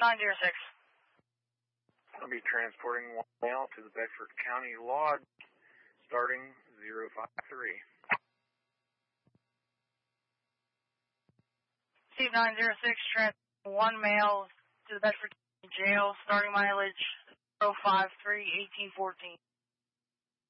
906. I'll be transporting one male to the Bedford County Lodge starting 053. Steve 906, transport one male to the Bedford County Jail starting mileage 053, 1814.